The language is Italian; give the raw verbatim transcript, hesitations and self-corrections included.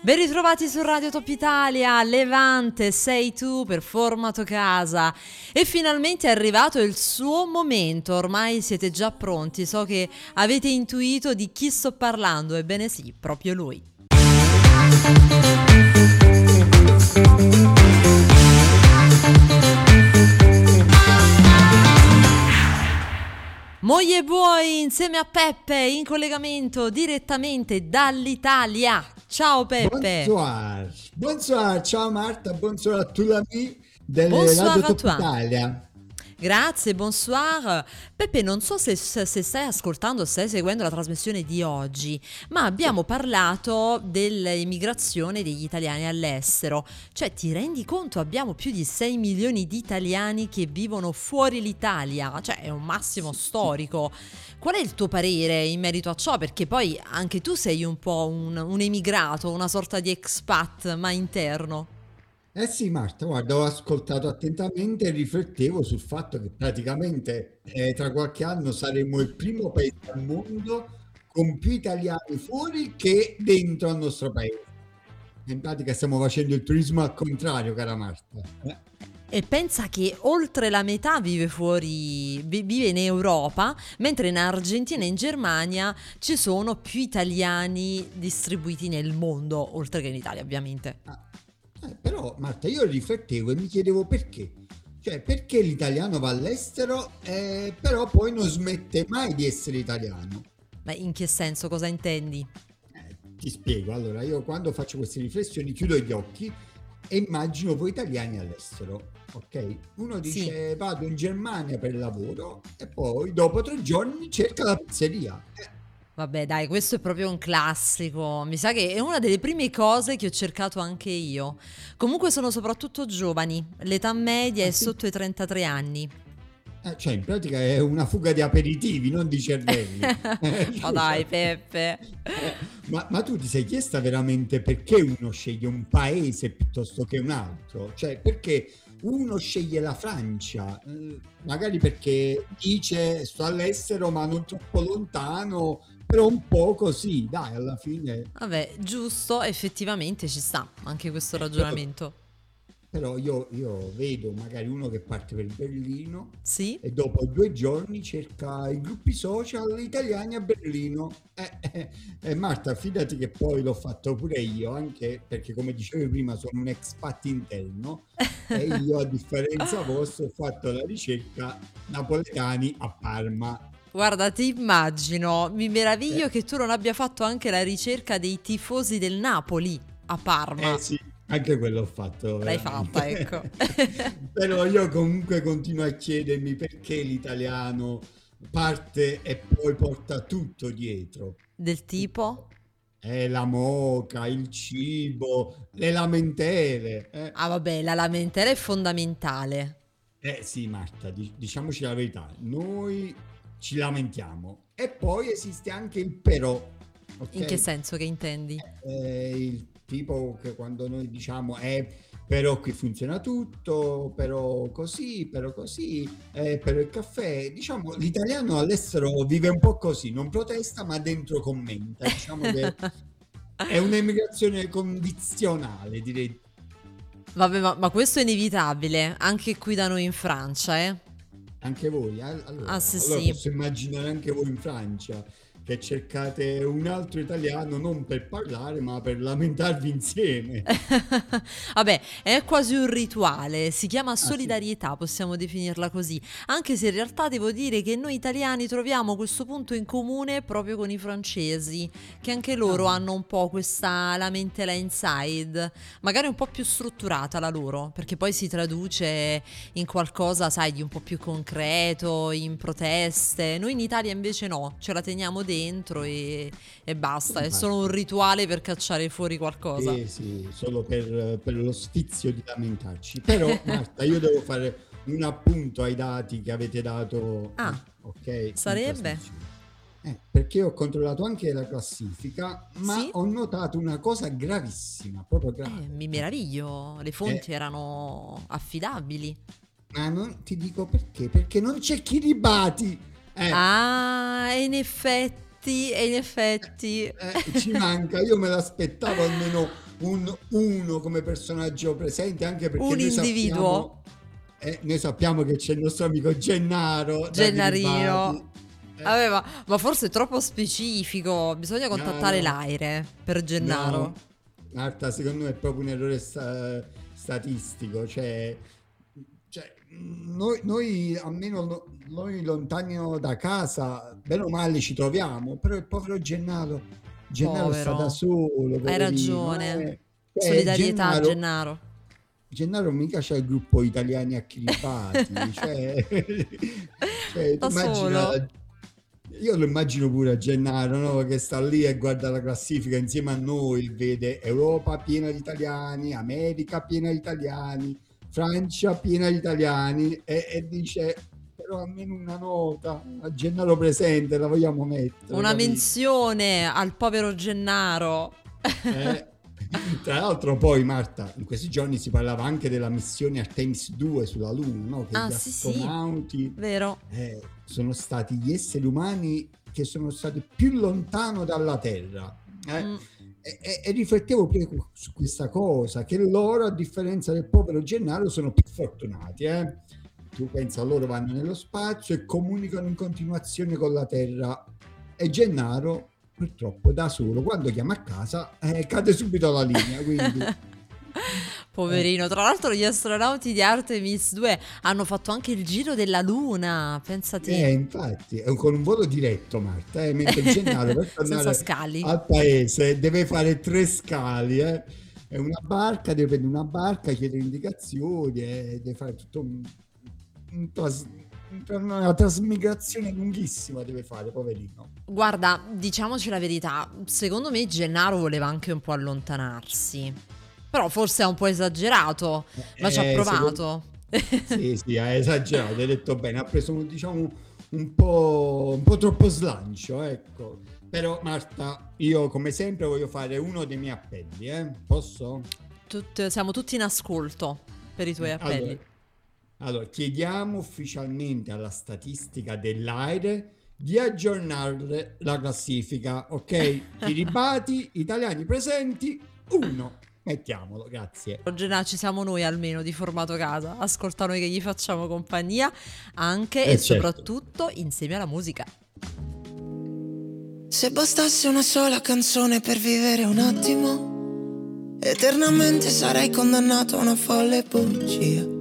Ben ritrovati su Radio Top Italia, Levante, sei tu per Formato Casa. E finalmente è arrivato il suo momento, ormai siete già pronti, so che avete intuito di chi sto parlando, ebbene sì, proprio lui. Moglie e Buoi insieme a Peppe in collegamento direttamente dall'Italia. Ciao Peppe. Bonsoir, bonsoir, ciao Marta, bonsoir a tutti amici del Bonsoir Radio a Top toi. Italia. Grazie, bonsoir. Peppe, non so se, se stai ascoltando, stai seguendo la trasmissione di oggi, ma abbiamo parlato dell'immigrazione degli italiani all'estero. Cioè, ti rendi conto? Abbiamo più di sei milioni di italiani che vivono fuori l'Italia. Cioè, è un massimo storico. Qual è il tuo parere in merito a ciò? Perché poi anche tu sei un po' un, un emigrato, una sorta di expat, ma interno. Eh sì Marta, guarda, ho ascoltato attentamente e riflettevo sul fatto che praticamente eh, tra qualche anno saremo il primo paese al mondo con più italiani fuori che dentro al nostro paese. In pratica stiamo facendo il turismo al contrario, cara Marta. Eh, E pensa che oltre la metà vive fuori, vi- vive in Europa, mentre in Argentina e in Germania ci sono più italiani distribuiti nel mondo, oltre che in Italia, ovviamente. ah, eh, però Marta, io riflettevo e mi chiedevo perché. Cioè, perché l'italiano va all'estero, eh, però poi non smette mai di essere italiano? Ma in che senso? Cosa intendi? Eh, ti spiego, allora io quando faccio queste riflessioni chiudo gli occhi e immagino voi italiani all'estero, ok? Uno Sì. dice vado in Germania per lavoro e poi dopo tre giorni cerca la pizzeria. Eh, Vabbè, dai, questo è proprio un classico. Mi sa che è una delle prime cose che ho cercato anche io. Comunque sono soprattutto giovani, l'età media ah è sì? sotto i trentatré anni. Eh, cioè in pratica è una fuga di aperitivi, non di cervelli. Eh, Ma dai, scusate. Peppe. Eh, ma, ma tu ti sei chiesta veramente perché uno sceglie un paese piuttosto che un altro? Cioè perché uno sceglie la Francia? Eh, magari perché dice sto all'estero ma non troppo lontano, però un po' così, dai, alla fine. Vabbè, giusto, effettivamente ci sta anche questo Eh, però ragionamento. Però io, io vedo magari uno che parte per Berlino Sì? e dopo due giorni cerca i gruppi social italiani a Berlino. Eh, eh, eh, Marta, fidati che poi l'ho fatto pure io, anche perché come dicevo prima sono un expat interno e io a differenza vostra ho fatto la ricerca napoletani a Parma. Guarda, ti immagino, mi Eh, meraviglio che tu non abbia fatto anche la ricerca dei tifosi del Napoli a Eh Parma. sì, anche quello ho fatto L'hai fatta, ecco. veramente. Però io comunque continuo a chiedermi perché l'italiano parte e poi porta tutto dietro. Del Tutto. tipo? Eh, la moca, il cibo, le lamentele. Eh, Ah, vabbè, la lamentela è fondamentale. Eh, sì, Marta, di- diciamoci la verità, noi ci lamentiamo. E poi esiste anche il però, In che ok? senso, che intendi? Eh, il tipo che quando noi diciamo eh, però qui funziona tutto, però così, però così, eh, però il caffè, diciamo l'italiano all'estero vive un po' così, non protesta ma dentro commenta, diciamo che è un'emigrazione condizionale, direi. Vabbè, ma, ma questo è inevitabile, anche qui da noi in Francia, eh? Anche voi, eh? Ah, Allora, sì, allora sì. posso immaginare anche voi in Francia che cercate un altro italiano non per parlare ma per lamentarvi insieme. Vabbè, è quasi un rituale, si chiama Ah sì, solidarietà, possiamo definirla così, anche se in realtà devo dire che noi italiani troviamo questo punto in comune proprio con i francesi, che anche loro ah, hanno un po' questa lamentela inside, magari un po' più strutturata la loro, perché poi si traduce in qualcosa, sai, di un po' più concreto, in proteste. Noi in Italia invece no, ce la teniamo dentro e, e basta, è solo un infatti. rituale per cacciare fuori qualcosa. Sì, sì, solo per, per lo sfizio di lamentarci. Però, Marta, io devo fare un appunto ai dati che avete dato, eh, Ah, ok, in sarebbe? trasmissione. Eh, perché ho controllato anche la classifica, ma Sì? ho notato una cosa gravissima, proprio Eh, grave. mi meraviglio, le Eh, fonti erano affidabili. ma non ti dico perché, perché non c'è Kiribati. Eh, Ah, e in effetti, e in Eh, effetti. eh, ci manca, io me l'aspettavo almeno un uno come personaggio presente, anche perché Un noi individuo. sappiamo, eh, noi sappiamo che c'è il nostro amico Gennaro da Kiribati. Gennarino. Eh, Aveva, ma forse è troppo specifico. Bisogna no, contattare no, l'Aire per Gennaro. no, Marta, secondo me è proprio un errore sta- statistico, cioè, cioè, noi, noi almeno lo- noi lontani da casa, bene o male ci troviamo, però il povero Gennaro, Gennaro sta da Povero. solo, Hai poverino, ragione. eh. Cioè, Solidarietà a Gennaro, Gennaro. Gennaro mica c'è il gruppo Italiani a Kiribati, cioè, cioè tu Da immagina, solo? io lo immagino pure a Gennaro, no? Che sta lì e guarda la classifica insieme a noi, vede Europa piena di italiani, America piena di italiani, Francia piena di italiani e, e dice però almeno una nota a Gennaro presente la vogliamo mettere, Una capito? menzione al povero Gennaro. Eh, tra l'altro poi Marta, in questi giorni si parlava anche della missione Artemis due sulla Luna, no? Che Ah, gli sì, sì, astronauti vero. eh, sono stati gli esseri umani che sono stati più lontano dalla Terra. eh. Mm. E, e- e riflettevo proprio su questa cosa, che loro, a differenza del povero Gennaro, sono più fortunati. eh. Tu pensa, loro vanno nello spazio e comunicano in continuazione con la Terra, e Gennaro purtroppo da solo, quando chiama a casa, eh, cade subito la linea, quindi eh, Poverino. Tra l'altro gli astronauti di Artemis due hanno fatto anche il giro della Luna, eh, pensate. infatti è con un volo diretto, Marta, eh, mentre Gennaro per Senza tornare scali. al paese deve fare tre scali, eh. È una barca, deve prendere una barca, chiedere indicazioni e deve fare tutto un, un tras- una trasmigrazione lunghissima, deve fare, poverino. Guarda, diciamoci la verità, secondo me Gennaro voleva anche un po' allontanarsi. Però forse è un po' esagerato, ma ci ha Eh, secondo- provato. Sì, sì, ha esagerato, hai detto bene, ha preso un, diciamo un po', un po' troppo slancio, ecco. Però Marta, io come sempre voglio fare uno dei miei appelli, eh? Posso? Tut- siamo tutti in ascolto per i tuoi Eh, allora, appelli. allora, chiediamo ufficialmente alla statistica dell'Aire di aggiornare la classifica, ok? Kiribati, italiani presenti, uno. Mettiamolo, grazie. Gennaro, ci siamo noi almeno di formato casa. Ascolta noi che gli facciamo compagnia anche e Eh certo. soprattutto insieme alla musica. Se bastasse una sola canzone per vivere un attimo, eternamente sarei condannato a una folle bugia.